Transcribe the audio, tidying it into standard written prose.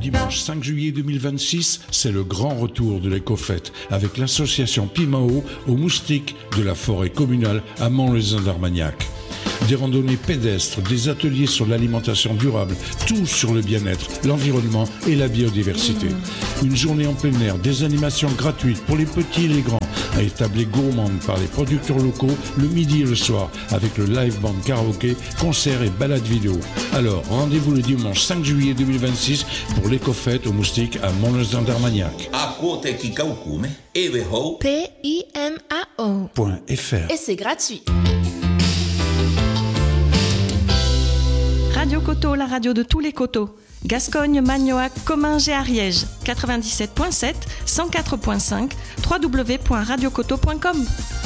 dimanche 5 juillet 2026, c'est le grand retour de l'éco-fête avec l'association Pimao aux moustiques de la forêt communale à Mont-les-Indre-Armagnac. Des randonnées pédestres, des ateliers sur l'alimentation durable, tout sur le bien-être, l'environnement et la biodiversité. Une journée en plein air, des animations gratuites pour les petits et les grands, à établir gourmande par les producteurs locaux le midi et le soir avec le live band karaoké, concerts et balades vidéo. Alors, rendez-vous le dimanche 5 juillet 2026 pour l'éco-fête aux moustiques à Mont-les-Indre-Armagnac. PIMAO.fr. Et c'est gratuit. Radio Coteau, la radio de tous les coteaux. Gascogne, Magnoac, Comminges et Ariège. 97.7, 104.5, www.radiocoteau.com.